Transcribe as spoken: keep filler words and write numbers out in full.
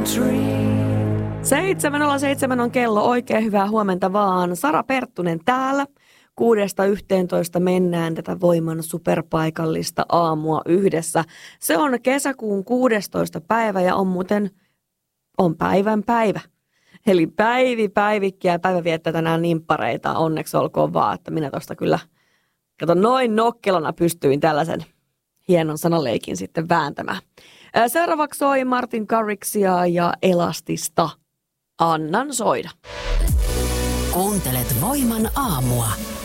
seitsemän nolla seitsemän on kello. Oikein hyvää huomenta vaan. Sara Perttunen täällä. Kuudesta yhteentoista mennään tätä Voiman superpaikallista aamua yhdessä. Se on kesäkuun kuudestoista päivä ja on muuten on päivän päivä. Eli Päivi Päivikki ja Päivä viettää tänään nimppareita. Onneksi olkoon vaan, että minä tosta kyllä kato noin nokkelona pystyin tällaisen hienon sanaleikin sitten vääntämään. Seuraavaksi soi Martin Garrixia ja Elastista. Annan soida. Kuuntelet Voiman aamua.